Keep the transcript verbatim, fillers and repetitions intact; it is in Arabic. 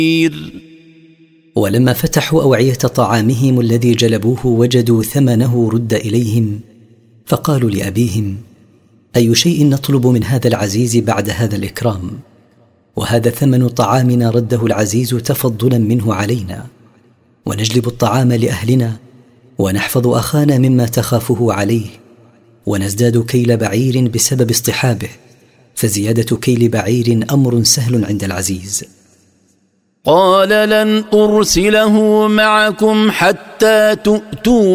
ولما فتحوا أوعية طعامهم الذي جلبوه وجدوا ثمنه رد إليهم، فقالوا لأبيهم: أي شيء نطلب من هذا العزيز بعد هذا الإكرام؟ وهذا ثمن طعامنا رده العزيز تفضلا منه علينا، ونجلب الطعام لأهلنا ونحفظ أخانا مما تخافه عليه، ونزداد كيل بعير بسبب اصطحابه، فزيادة كيل بعير أمر سهل عند العزيز. قال: لن أرسله معكم حتى تؤتون